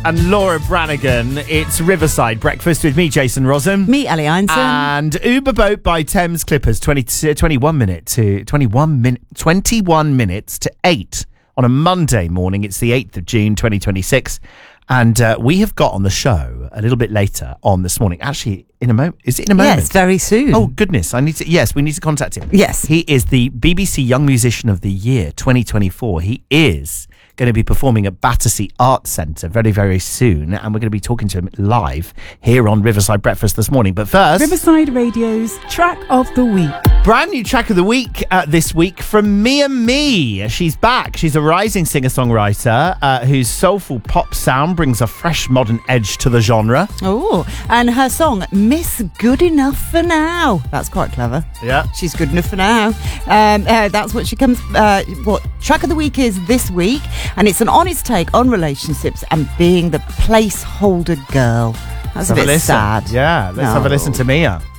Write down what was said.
and Laura Branigan. It's Riverside Breakfast with me, Jason Rossum. Me, Ellie Einstein. And Uber Boat by Thames Clippers, 21 minutes to 8 on a Monday morning. It's the 8th of June, 2026. And we have got on the show a little bit later on this morning. Actually, in a moment. Is it in a moment? Yes, very soon. Oh, goodness. We need to contact him. Yes. He is the BBC Young Musician of the Year 2024. He is going to be performing at Battersea Arts Centre very, very soon. And we're going to be talking to him live here on Riverside Breakfast this morning. But first, Riverside Radio's Track of the Week. Brand new track of the week this week from Mia Me. She's back. She's a rising singer-songwriter whose soulful pop sound brings a fresh modern edge to the genre. Oh, and her song, Miss Good Enough for Now. That's quite clever. Yeah. She's good enough for now. That's what she comes... what track of the week is this week. And it's an honest take on relationships and being the placeholder girl. That's a bit sad. Yeah, let's have a listen to Mia.